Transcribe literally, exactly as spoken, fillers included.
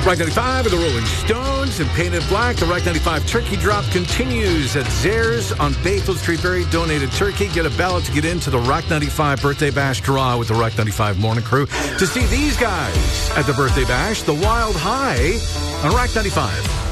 Rock ninety-five with the Rolling Stones and Painted Black. The Rock ninety-five turkey drop continues at Zares on Bayfield Street. Very donated turkey. Get a ballot to get into the Rock ninety-five Birthday Bash draw with the Rock ninety-five Morning Crew. To see these guys at the Birthday Bash, the Wild High on Rock ninety-five.